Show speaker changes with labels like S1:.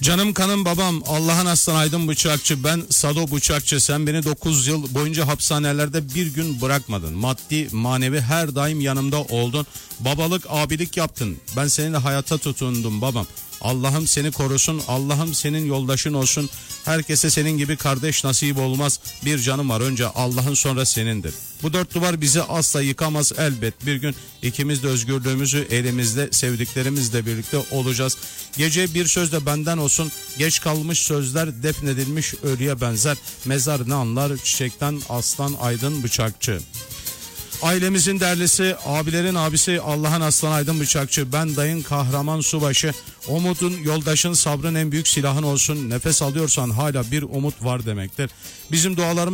S1: Canım kanım babam, Allah'ın aslan Aydın Bıçakçı, ben Sado Bıçakçı. Sen beni 9 yıl boyunca hapishanelerde bir gün bırakmadın. Maddi manevi her daim yanımda oldun. Babalık abilik yaptın. Ben seninle hayata tutundum babam. Allah'ım seni korusun, Allah'ım senin yoldaşın olsun. Herkese senin gibi kardeş nasip olmaz. Bir canım var, önce Allah'ın sonra senindir. Bu dört duvar bizi asla yıkamaz, elbet bir gün ikimiz de özgürlüğümüzü elimizde sevdiklerimizle birlikte olacağız. Gece bir söz de benden olsun, geç kalmış sözler defnedilmiş ölüye benzer. Mezar ne anlar çiçekten aslan Aydın Bıçakçı. Ailemizin derlisi, abilerin abisi Allah'ın aslan Aydın Bıçakçı. Ben dayın kahraman subaşı. Umudun, yoldaşın, sabrın en büyük silahın olsun. Nefes alıyorsan hala bir umut var demektir. Bizim dualarımız